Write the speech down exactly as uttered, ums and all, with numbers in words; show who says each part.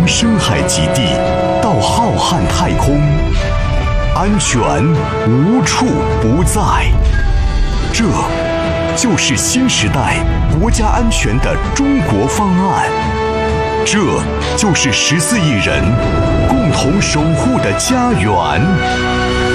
Speaker 1: 深海极地到浩瀚太空，安全无处不在。这就是新时代国家安全的中国方案，这就是十四亿人共同守护的家园。